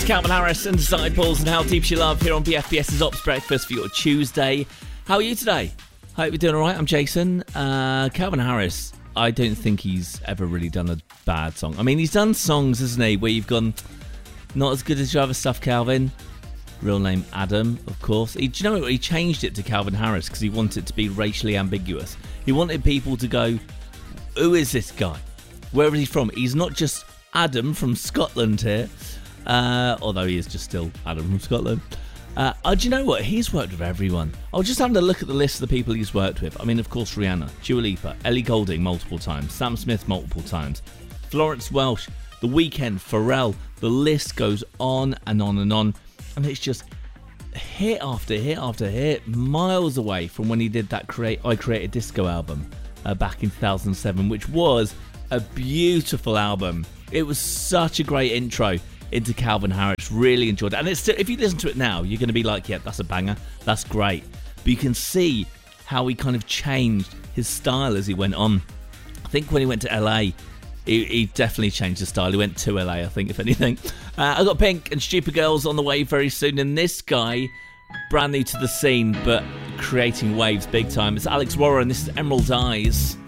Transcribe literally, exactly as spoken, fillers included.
Calvin Harris and Disciples and How Deep You Love here on B F B S's Ops Breakfast for your Tuesday. How are you today? Hope you're doing all right. I'm Jason. Uh, Calvin Harris, I don't think he's ever really done a bad song. I mean, he's done songs, hasn't he, where you've gone, not as good as your other stuff, Calvin. Real name Adam, of course. He, do you know what? He changed it to Calvin Harris because he wanted it to be racially ambiguous. He wanted people to go, who is this guy? Where is he from? He's not just Adam from Scotland here, uh, although he is just still Adam from Scotland. Uh, oh, do you know what? He's worked with everyone. I was just having a look at the list of the people he's worked with. I mean, of course, Rihanna, Dua Lipa, Ellie Goulding multiple times, Sam Smith multiple times, Florence Welch, The Weeknd, Pharrell. The list goes on and on and on. And it's just hit after hit after hit, miles away from when he did that create I Created Disco album uh, back in two thousand seven, which was a beautiful album. It was such a great intro into Calvin Harris. Really enjoyed it. And it's still, if you listen to it now, you're going to be like, yeah, that's a banger. That's great. But you can see how he kind of changed his style as he went on. I think when he went to L A, he, he definitely changed his style. He went to L A, I think, if anything. Uh, I got Pink and Stupid Girls on the way very soon. And this guy, brand new to the scene, but creating waves big time. It's Alex Warren. This is Emerald Eyes.